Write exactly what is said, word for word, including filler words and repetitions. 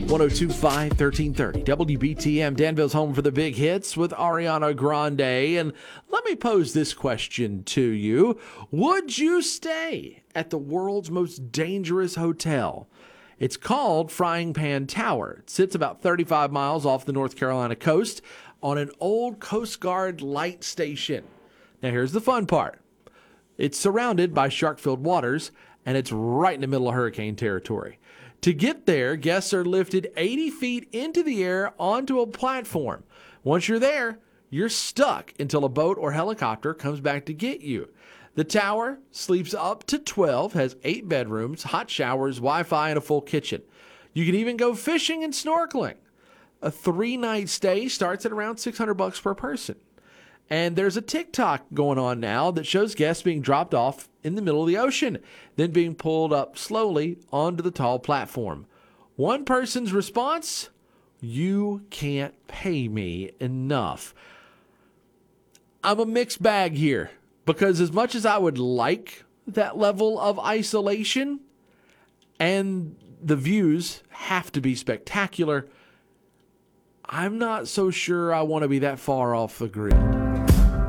ten twenty-five, thirteen thirty W B T M, Danville's home for the big hits with Ariana Grande. And let me pose this question to you. Would you stay at the world's most dangerous hotel? It's called Frying Pan Tower. It sits about thirty-five miles off the North Carolina coast on an old Coast Guard light station. Now, here's the fun part. It's surrounded by shark-filled waters, and it's right in the middle of hurricane territory. To get there, guests are lifted eighty feet into the air onto a platform. Once you're there, you're stuck until a boat or helicopter comes back to get you. The tower sleeps up to twelve, has eight bedrooms, hot showers, Wi-Fi, and a full kitchen. You can even go fishing and snorkeling. A three-night stay starts at around six hundred bucks per person. And there's a TikTok going on now that shows guests being dropped off in the middle of the ocean, then being pulled up slowly onto the tall platform. One person's response, "You can't pay me enough." I'm a mixed bag here because as much as I would like that level of isolation and the views have to be spectacular, I'm not so sure I want to be that far off the grid.